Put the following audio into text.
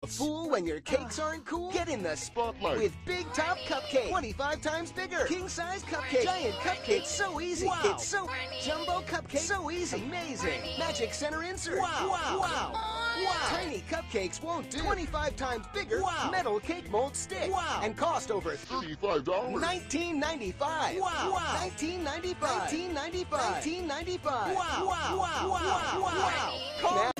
Fool when your cakes aren't cool? Get in the Spotlight. with Big Top Cupcake. 25 times bigger. King size cupcake. Giant cupcake. So easy. Wow. It's so jumbo cupcake. So easy. Amazing. Magic center insert. Wow. Wow. Wow. Tiny cupcakes won't do. 25 times bigger. Wow. Metal cake mold stick. Wow. And cost over $35. $19.95. Wow. $19.95. $19.95. $19.95. Wow. Call